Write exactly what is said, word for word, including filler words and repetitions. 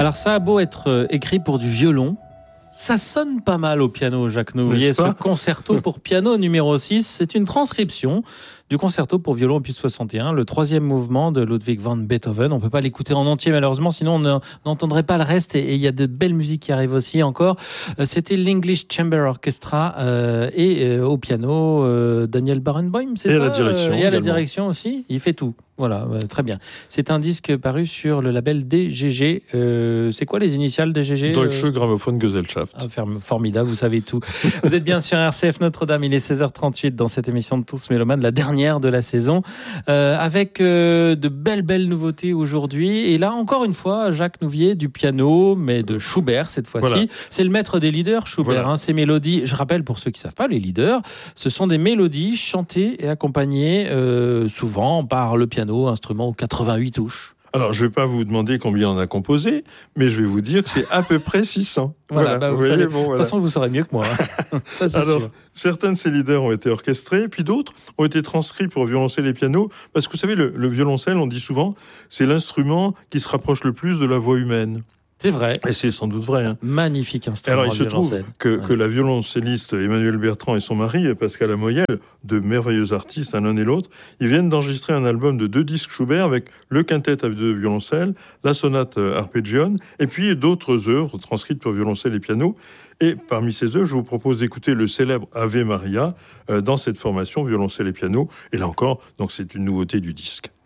Alors ça a beau être euh, écrit pour du violon, ça sonne pas mal au piano, Jacques Nouvier. Ce concerto pour piano numéro six, c'est une transcription du concerto pour violon opus soixante et un, le troisième mouvement de Ludwig van Beethoven. On peut pas l'écouter en entier malheureusement, sinon on n'entendrait pas le reste. Et il y a de belles musiques qui arrivent aussi encore. C'était l'English Chamber Orchestra euh, et euh, au piano euh, Daniel Barenboim, c'est et ça. Et à la direction. Et à la direction aussi. Il fait tout. Voilà, euh, très bien. C'est un disque paru sur le label D G G. Euh, c'est quoi les initiales D G G? Deutsche Grammophon Gesellschaft. Ah, formidable, vous savez tout. Vous êtes bien sur R C F Notre-Dame, il est seize heures trente-huit dans cette émission de Tous Mélomanes, la dernière de la saison, euh, avec euh, de belles, belles nouveautés aujourd'hui. Et là, encore une fois, Jacques Nouvier, du piano, mais de Schubert cette fois-ci. Voilà. C'est le maître des leaders, Schubert. Voilà. Hein, ces mélodies, je rappelle pour ceux qui ne savent pas, les leaders, ce sont des mélodies chantées et accompagnées euh, souvent par le piano, instrument aux quatre-vingt-huit touches. Alors, je ne vais pas vous demander combien on a composé, mais je vais vous dire que c'est à peu près six cents. Voilà, voilà. Bah, vous vous savez, voyez, bon, de voilà. toute façon, vous saurez mieux que moi. Hein. Ça, c'est Alors, sûr. Certains de ces leaders ont été orchestrés, puis d'autres ont été transcrits pour violoncelle et piano, parce que vous savez, le, le violoncelle, on dit souvent, c'est l'instrument qui se rapproche le plus de la voix humaine. C'est vrai. Et c'est sans doute vrai. Hein. Magnifique instrument. Alors, il se trouve que, ouais. que la violoncelliste Emmanuelle Bertrand et son mari, Pascal Amoyel, deux merveilleux artistes, l'un et l'autre, ils viennent d'enregistrer un album de deux disques Schubert avec le quintet à deux violoncelles, la sonate Arpeggione, et puis d'autres œuvres transcrites pour violoncelle et piano. Et parmi ces œuvres, je vous propose d'écouter le célèbre Ave Maria euh, dans cette formation violoncelle et piano. Et là encore, donc c'est une nouveauté du disque.